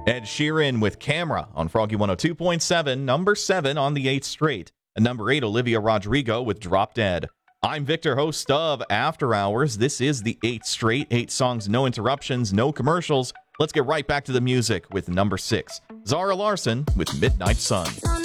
Ed Sheeran with Camera on Froggy 102.7, number 7 on the 8th straight. And number 8, Olivia Rodrigo with Drop Dead. I'm Victor, host of After Hours. This is the 8th straight, 8 songs, no interruptions, no commercials. Let's get right back to the music with number 6, Zara Larsson with Midnight Sun.